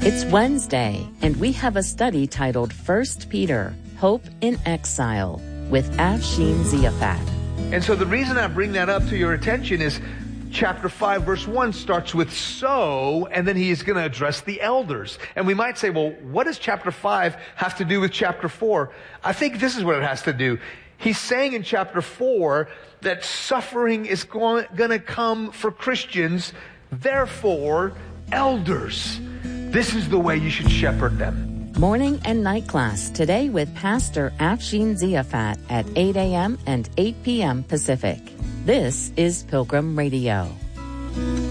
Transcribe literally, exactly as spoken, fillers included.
It's Wednesday, and we have a study titled First Peter, Hope in Exile, with Afshin Ziafat. And so the reason I bring that up to your attention is chapter five, verse one starts with so, and then he is going to address the elders. And we might say, well, what does chapter five have to do with chapter four? I think this is what it has to do. He's saying in chapter four that suffering is going, going to come for Christians. Therefore, elders, this is the way you should shepherd them. Morning and night class today with Pastor Afshin Ziafat at eight a.m. and eight p.m. Pacific. This is Pilgrim Radio.